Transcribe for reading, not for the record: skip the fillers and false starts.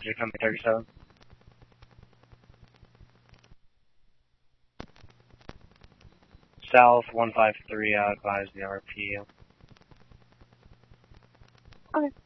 You're coming 37. South 153, advise the RP. Okay.